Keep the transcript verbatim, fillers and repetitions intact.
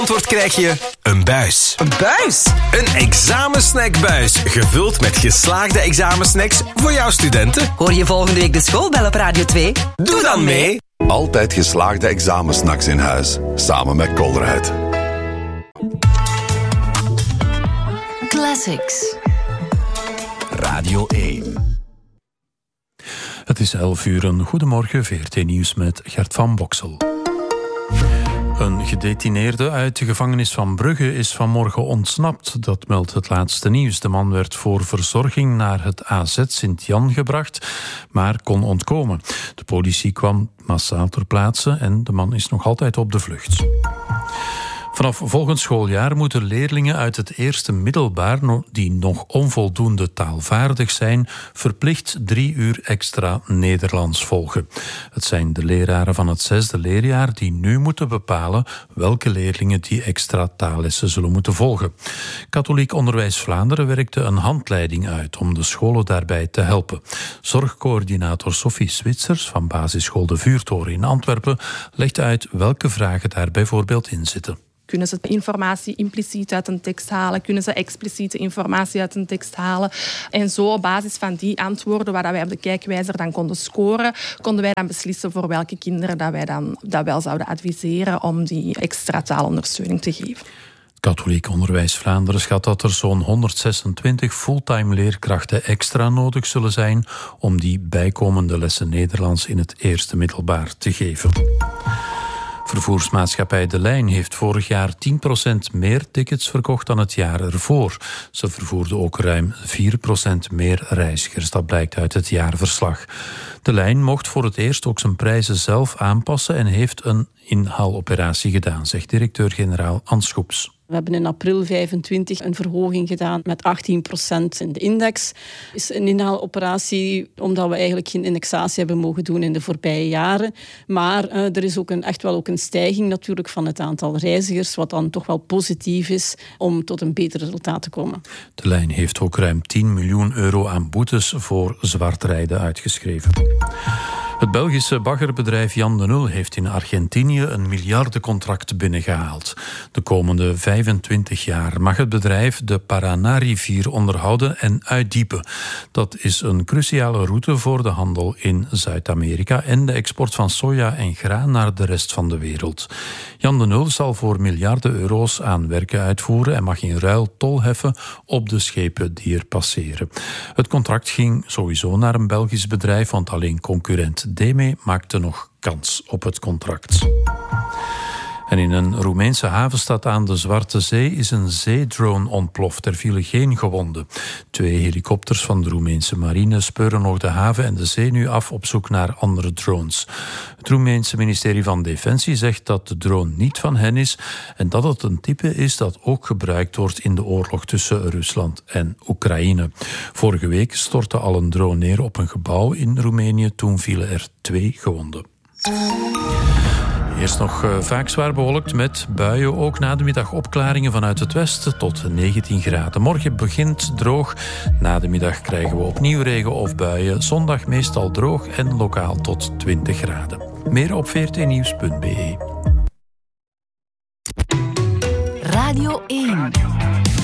Antwoord krijg je een buis. Een buis? Een examensnackbuis, gevuld met geslaagde examensnacks voor jouw studenten. Hoor je volgende week de schoolbel op Radio twee? Doe dan mee! Altijd geslaagde examensnacks in huis, samen met Colruyt. Classics. Radio één. Het is elf uur, een goedemorgen, V R T Nieuws met Gert van Boksel. Een gedetineerde uit de gevangenis van Brugge is vanmorgen ontsnapt. Dat meldt het laatste nieuws. De man werd voor verzorging naar het A Z Sint-Jan gebracht, maar kon ontkomen. De politie kwam massaal ter plaatse en de man is nog altijd op de vlucht. Vanaf volgend schooljaar moeten leerlingen uit het eerste middelbaar die nog onvoldoende taalvaardig zijn, verplicht drie uur extra Nederlands volgen. Het zijn de leraren van het zesde leerjaar die nu moeten bepalen welke leerlingen die extra taallessen zullen moeten volgen. Katholiek Onderwijs Vlaanderen werkte een handleiding uit om de scholen daarbij te helpen. Zorgcoördinator Sophie Zwitsers van basisschool De Vuurtoren in Antwerpen legt uit welke vragen daar bijvoorbeeld in zitten. Kunnen ze informatie impliciet uit een tekst halen? Kunnen ze expliciete informatie uit een tekst halen? En zo op basis van die antwoorden, waar wij op de kijkwijzer dan konden scoren, konden wij dan beslissen voor welke kinderen dat wij dan dat wel zouden adviseren om die extra taalondersteuning te geven. Katholiek Onderwijs Vlaanderen schat dat er zo'n honderdzesentwintig fulltime leerkrachten extra nodig zullen zijn om die bijkomende lessen Nederlands in het eerste middelbaar te geven. Vervoersmaatschappij De Lijn heeft vorig jaar tien procent meer tickets verkocht dan het jaar ervoor. Ze vervoerden ook ruim vier procent meer reizigers. Dat blijkt uit het jaarverslag. De Lijn mocht voor het eerst ook zijn prijzen zelf aanpassen en heeft een inhaaloperatie gedaan, zegt directeur-generaal Ans Schoeps. We hebben in april vijfentwintig een verhoging gedaan met achttien procent in de index. Het is een inhaaloperatie omdat we eigenlijk geen indexatie hebben mogen doen in de voorbije jaren. Maar uh, er is ook een, echt wel ook een stijging natuurlijk van het aantal reizigers, wat dan toch wel positief is om tot een beter resultaat te komen. De Lijn heeft ook ruim tien miljoen euro aan boetes voor zwart rijden uitgeschreven. Het Belgische baggerbedrijf Jan de Nul heeft in Argentinië een miljardencontract binnengehaald. De komende vijfentwintig jaar mag het bedrijf de Paraná-rivier onderhouden en uitdiepen. Dat is een cruciale route voor de handel in Zuid-Amerika en de export van soja en graan naar de rest van de wereld. Jan de Nul zal voor miljarden euro's aan werken uitvoeren en mag in ruil tol heffen op de schepen die er passeren. Het contract ging sowieso naar een Belgisch bedrijf, want alleen concurrent D M E maakte nog kans op het contract. En in een Roemeense havenstad aan de Zwarte Zee is een zeedrone ontploft. Er vielen geen gewonden. Twee helikopters van de Roemeense marine speuren nog de haven en de zee nu af op zoek naar andere drones. Het Roemeense ministerie van Defensie zegt dat de drone niet van hen is en dat het een type is dat ook gebruikt wordt in de oorlog tussen Rusland en Oekraïne. Vorige week stortte al een drone neer op een gebouw in Roemenië. Toen vielen er twee gewonden. Eerst nog uh, vaak zwaar bewolkt met buien, ook na de middag opklaringen vanuit het westen tot negentien graden. Morgen begint droog, na de middag krijgen we opnieuw regen of buien. Zondag meestal droog en lokaal tot twintig graden. Meer op v r t nieuws punt b e. Radio één.